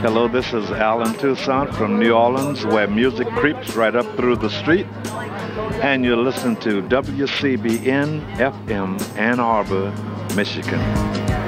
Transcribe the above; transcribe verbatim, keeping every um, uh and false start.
Hello, this is Alan Toussaint from New Orleans, where music creeps right up through the street. And you listen to W C B N F M, Ann Arbor, Michigan.